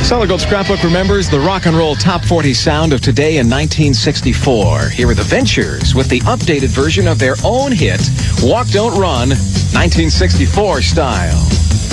Solid Gold Scrapbook remembers the rock and roll top 40 sound of today in 1964. Here are the Ventures with the updated version of their own hit, Walk Don't Run, 1964 style.